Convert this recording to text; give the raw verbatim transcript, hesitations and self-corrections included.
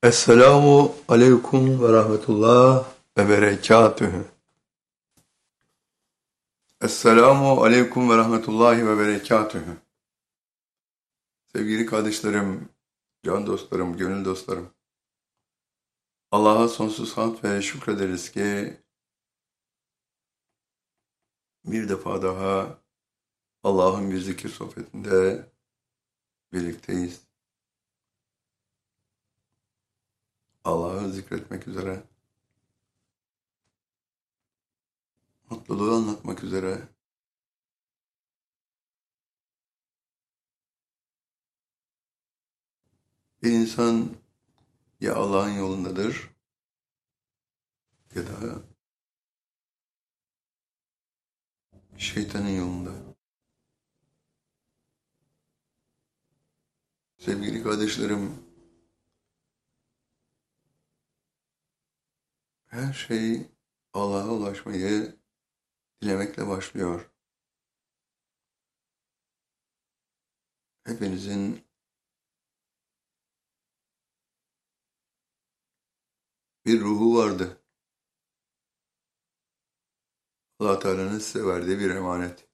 Esselamu aleyküm ve rahmetullah ve berekatühü. Esselamu aleyküm ve rahmetullahi ve berekatühü. Sevgili kardeşlerim, can dostlarım, gönül dostlarım. Allah'a sonsuz hamd ve şükrederiz ki bir defa daha Allah'ın bir zikir sohbetinde birlikteyiz. Allah'ı zikretmek üzere, mutluluğu anlatmak üzere, bir insan ya Allah'ın yolundadır ya da şeytanın yolunda. Sevgili kardeşlerim, her şey Allah'a ulaşmayı dilemekle başlıyor. Hepinizin bir ruhu vardı. Allah Teala'nın size verdiği bir emanet.